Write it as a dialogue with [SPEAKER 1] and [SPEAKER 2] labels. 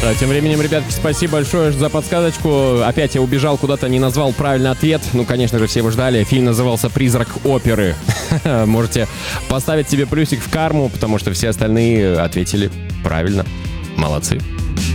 [SPEAKER 1] А тем временем, ребятки, спасибо большое за подсказочку. Опять я убежал куда-то, не назвал правильный ответ. Ну, конечно же, все его ждали. Фильм назывался «Призрак оперы». Можете поставить себе плюсик в карму, потому что все остальные ответили правильно. Молодцы.